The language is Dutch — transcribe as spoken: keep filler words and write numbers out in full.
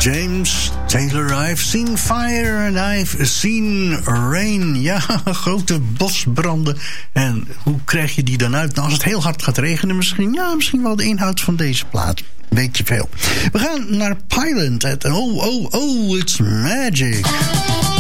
James Taylor, I've seen fire and I've seen rain. Ja, grote bosbranden. En hoe krijg je die dan uit? Nou, als het heel hard gaat regenen misschien. Ja, misschien wel de inhoud van deze plaat. Weet je veel. We gaan naar Pilot. Oh, oh, oh, it's magic.